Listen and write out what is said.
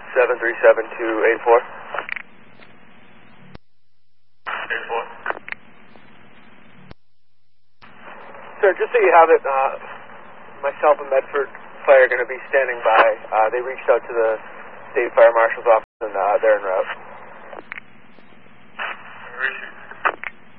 737-284. 84. Sir, just so you have it, myself and Medford Fire are going to be standing by. They reached out to the State Fire Marshal's office, and they're en route.